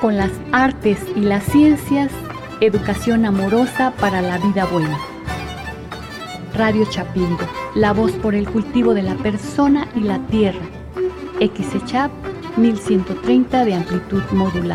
con las artes y las ciencias, educación amorosa para la vida buena. Radio Chapingo, la voz por el cultivo de la persona y la tierra. XECHAP 1130 de amplitud modular.